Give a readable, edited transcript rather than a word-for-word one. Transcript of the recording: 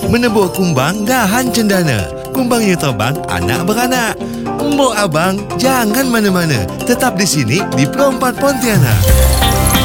menebuk kumbang dahan cendana. Kumbangnya terbang anak beranak. Mbok abang, jangan mana-mana. Tetap di sini di Pro 4 Pontianak.